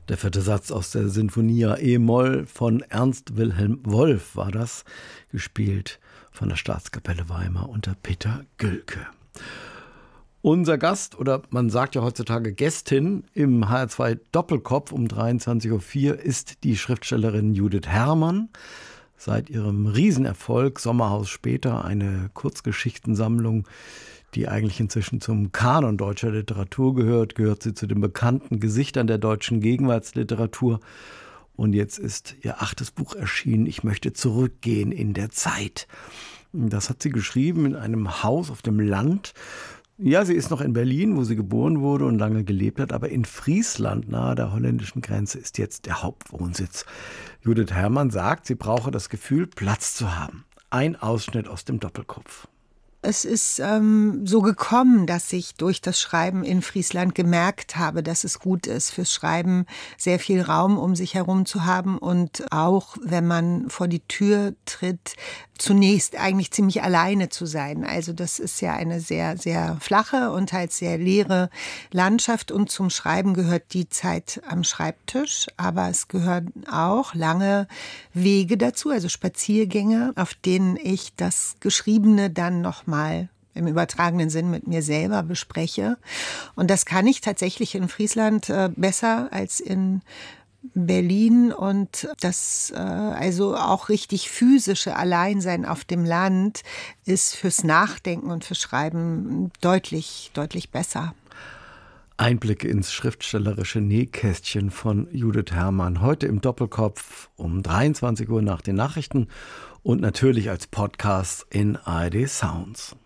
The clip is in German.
Der 4. Satz aus der Sinfonia E-Moll von Ernst Wilhelm Wolf war das, gespielt von der Staatskapelle Weimar unter Peter Gülke. Unser Gast, oder man sagt ja heutzutage Gästin, im HR2 Doppelkopf um 23.04 Uhr ist die Schriftstellerin Judith Herrmann. Seit ihrem Riesenerfolg Sommerhaus später, eine Kurzgeschichtensammlung, die eigentlich inzwischen zum Kanon deutscher Literatur gehört sie zu den bekannten Gesichtern der deutschen Gegenwartsliteratur. Und jetzt ist ihr 8. Buch erschienen, Ich möchte zurückgehen in der Zeit. Das hat sie geschrieben in einem Haus auf dem Land. Ja, sie ist noch in Berlin, wo sie geboren wurde und lange gelebt hat, aber in Friesland, nahe der holländischen Grenze, ist jetzt der Hauptwohnsitz. Judith Herrmann sagt, sie brauche das Gefühl, Platz zu haben. Ein Ausschnitt aus dem Doppelkopf. Es ist so gekommen, dass ich durch das Schreiben in Friesland gemerkt habe, dass es gut ist, fürs Schreiben sehr viel Raum um sich herum zu haben und auch, wenn man vor die Tür tritt, zunächst eigentlich ziemlich alleine zu sein. Also das ist ja eine sehr, sehr flache und halt sehr leere Landschaft und zum Schreiben gehört die Zeit am Schreibtisch, aber es gehören auch lange Wege dazu, also Spaziergänge, auf denen ich das Geschriebene dann nochmal im übertragenen Sinn mit mir selber bespreche. Und das kann ich tatsächlich in Friesland besser als in Berlin und das also auch richtig physische Alleinsein auf dem Land ist fürs Nachdenken und fürs Schreiben deutlich, deutlich besser. Einblicke ins schriftstellerische Nähkästchen von Judith Herrmann. Heute im Doppelkopf um 23 Uhr nach den Nachrichten und natürlich als Podcast in ARD Sounds.